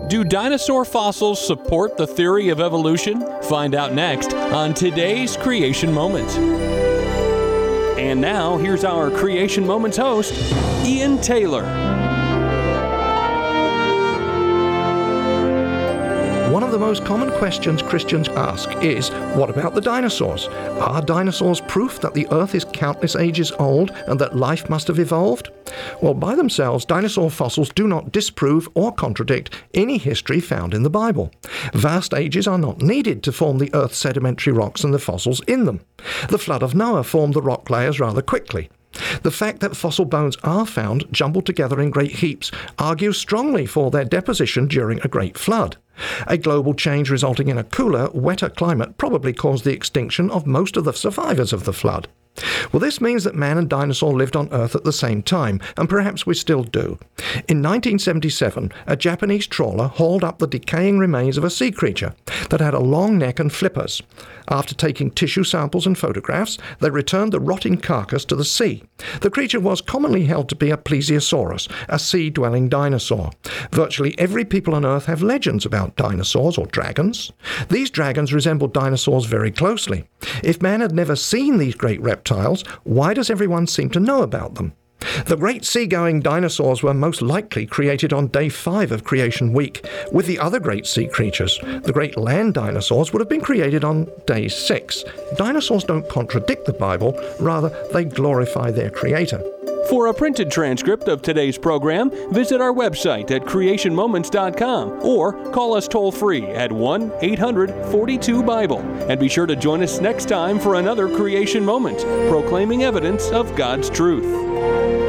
Do dinosaur fossils support the theory of evolution? Find out next on today's Creation Moment. And now, here's our Creation Moments host, Ian Taylor. One of the most common questions Christians ask is, what about the dinosaurs? Are dinosaurs proof that the Earth is countless ages old and that life must have evolved? Well, by themselves, dinosaur fossils do not disprove or contradict any history found in the Bible. Vast ages are not needed to form the Earth's sedimentary rocks and the fossils in them. The flood of Noah formed the rock layers rather quickly. The fact that fossil bones are found jumbled together in great heaps argues strongly for their deposition during a great flood. A global change resulting in a cooler, wetter climate probably caused the extinction of most of the survivors of the flood. Well, this means that man and dinosaur lived on Earth at the same time, and perhaps we still do. In 1977, a Japanese trawler hauled up the decaying remains of a sea creature that had a long neck and flippers. After taking tissue samples and photographs, they returned the rotting carcass to the sea. The creature was commonly held to be a plesiosaurus, a sea-dwelling dinosaur. Virtually every people on Earth have legends about dinosaurs or dragons. These dragons resemble dinosaurs very closely. If man had never seen these great reptiles, why does everyone seem to know about them? The great seagoing dinosaurs were most likely created on day 5 of Creation Week, with the other great sea creatures. The great land dinosaurs would have been created on day 6. Dinosaurs don't contradict the Bible, rather they glorify their creator. For a printed transcript of today's program, visit our website at creationmoments.com or call us toll-free at 1-800-42-BIBLE. And be sure to join us next time for another Creation Moment, proclaiming evidence of God's truth.